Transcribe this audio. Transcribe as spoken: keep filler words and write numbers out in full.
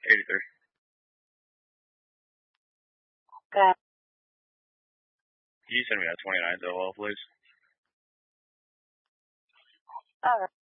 eighty-three. Okay. Can you send me that twenty-nine as well, please? All right.